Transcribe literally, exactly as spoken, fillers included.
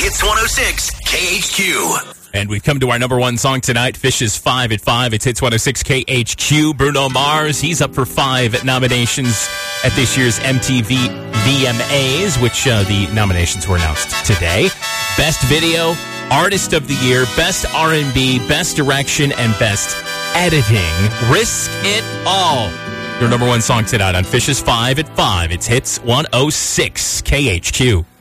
Hits one oh six K H Q. And we've come to our number one song tonight, Fishes five at five. It's Hits one oh six K H Q. Bruno Mars, he's up for five nominations at this year's M T V V M As, which uh, the nominations were announced today. Best Video, Artist of the Year, Best R and B, Best Direction, and Best Editing. Risk It All. Your number one song tonight on Fishes five at five. It's Hits one oh six K H Q.